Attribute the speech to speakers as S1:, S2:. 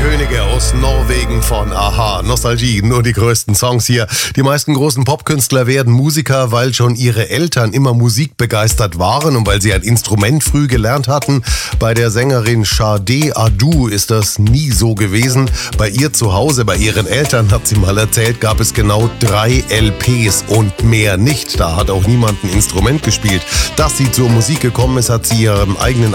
S1: Könige aus Norwegen von Aha. Nostalgie, nur die größten Songs hier. Die meisten großen Popkünstler werden Musiker, weil schon ihre Eltern immer musikbegeistert waren und weil sie ein Instrument früh gelernt hatten. Bei der Sängerin Sade Adu ist das nie so gewesen. Bei ihr zu Hause, bei ihren Eltern, hat sie mal erzählt, gab es genau 3 LPs und mehr nicht. Da hat auch niemand ein Instrument gespielt. Dass sie zur Musik gekommen ist, hat sie ihrem eigenen